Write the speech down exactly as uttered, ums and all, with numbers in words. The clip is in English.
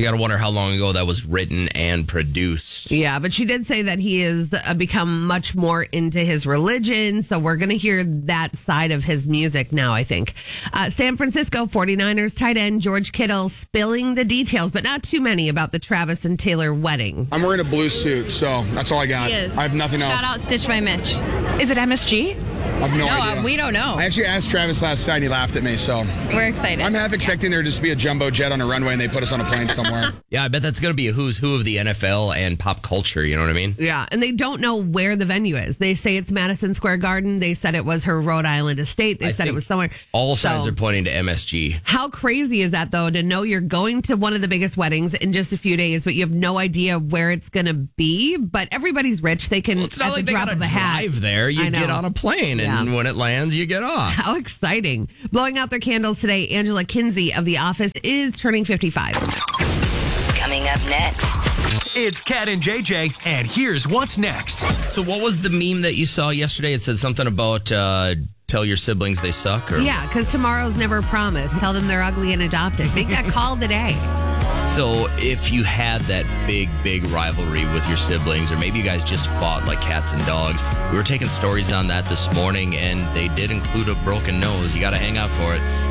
You got to wonder how long ago that was written and produced. Yeah, but she did say that he has uh, become much more into his religion. So we're going to hear that side of his music now, I think. Uh, San Francisco 49ers tight end George Kittle spilling the details, but not too many, about the Travis and Taylor wedding. I'm wearing a blue suit, so that's all I got. He is. I have nothing else. Shout out Stitch by Mitch. Is it M S G? I have no, No, idea. uh, we don't know. I actually asked Travis last night and he laughed at me, so We're excited. I'm half expecting there just to be a jumbo jet on a runway and they put us on a plane somewhere. Yeah, I bet that's going to be a who's who of the N F L and pop culture. You know what I mean? Yeah, and they don't know where the venue is. They say it's Madison Square Garden. They said it was her Rhode Island estate. They I said it think was somewhere. All signs So- are pointing to M S G. How crazy is that, though, to know you're going to one of the biggest weddings in just a few days, but you have no idea where it's going to be? But everybody's rich. They can, Well, it's not at like the they drop got to of a hat. drive there. You I know. get on a plane, and Yeah. when it lands, you get off. How exciting. Blowing out their candles today, Angela Kinsey of The Office is turning fifty-five. Coming up next. It's Kat and J J, and here's what's next. So what was the meme that you saw yesterday? It said something about uh, tell your siblings they suck? Or Yeah, because tomorrow's never promised. Tell them they're ugly and adopted. Make that call today. So if you had that big, big rivalry with your siblings, or maybe you guys just fought like cats and dogs, we were taking stories on that this morning, and they did include a broken nose. You got to hang out for it.